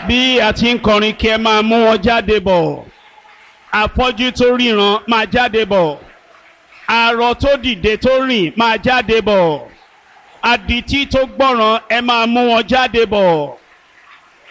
bí a ti ń kọrin kí ẹ máa mú wọn jáde bọ̀. Afọ́jú tó ríran máa jáde bọ̀. Arọ tó dìde tó rìn máa jáde bọ̀. Adití tó gbọ́ràn ẹ máa mú wọn jáde bọ̀.